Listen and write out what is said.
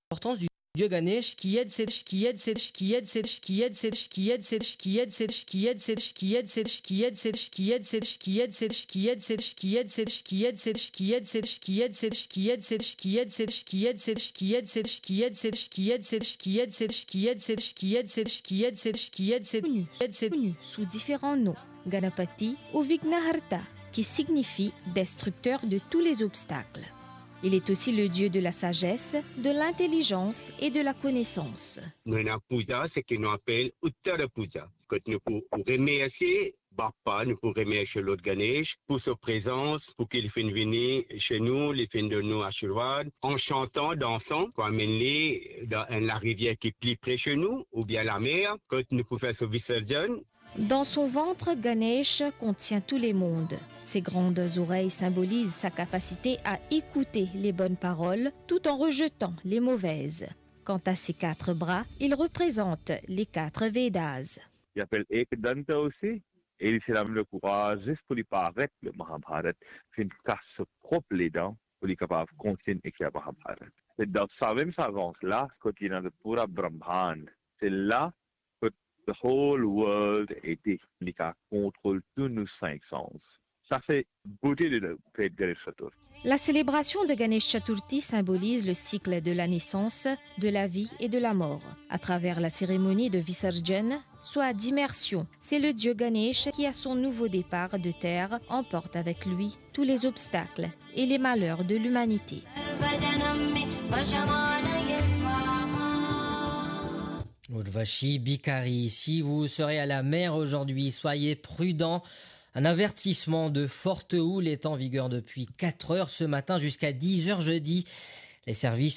l'importance du dieu Ganesh qui aide sous différents noms, Ganapati ou Vignaharta, qui signifie destructeur de tous les obstacles. Il est aussi le dieu de la sagesse, de l'intelligence et de la connaissance. Notre puja, c'est ce qu'on appelle Uttara Puja. Quand nous pouvons remercier Bappa, nous pouvons remercier Lord Ganesh pour sa présence, pour qu'il vienne venir chez nous, il vienne de nous Ashirwad, en chantant, dansant, pour amener dans la rivière qui est plus près de chez nous, ou bien la mer, quand nous pouvons faire ce Visarjan. Dans son ventre, Ganesh contient tous les mondes. Ses grandes oreilles symbolisent sa capacité à écouter les bonnes paroles tout en rejetant les mauvaises. Quant à ses 4 bras, il représente les 4 Védas. Il appelle Ekdanta aussi. Et il s'est donné le courage juste pour lui paraître le Mahabharata. C'est une casse propre les dents pour lui capable de continuer écrire le Mahabharata. C'est dans sa même savance-là, quand il y a le pura Brahman, c'est là que the whole world était, qui contrôle tous nos 5 sens. Ça, c'est la beauté de la fête de Ganesh Chaturthi. La célébration de Ganesh Chaturthi symbolise le cycle de la naissance, de la vie et de la mort. À travers la cérémonie de Visarjan, soit d'immersion, c'est le dieu Ganesh qui, à son nouveau départ de terre, emporte avec lui tous les obstacles et les malheurs de l'humanité. Urvashi Bikari, si vous serez à la mer aujourd'hui, soyez prudents. Un avertissement de forte houle est en vigueur depuis 4 heures ce matin jusqu'à 10 heures jeudi. Les services